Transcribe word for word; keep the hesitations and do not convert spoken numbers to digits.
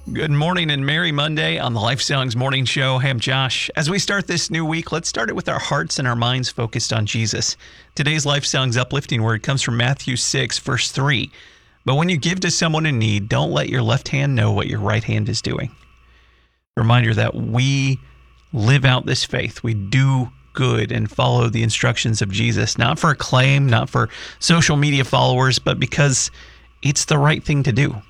Good morning and merry Monday on the Life Songs Morning Show. Hey, I'm Josh. As we start this new week, let's start it with our hearts and our minds focused on Jesus. Today's Life Songs uplifting word comes from Matthew six, verse three. But when you give to someone in need, don't let your left hand know what your right hand is doing. Reminder that we live out this faith. We do good and follow the instructions of Jesus, not for acclaim, not for social media followers, but because it's the right thing to do.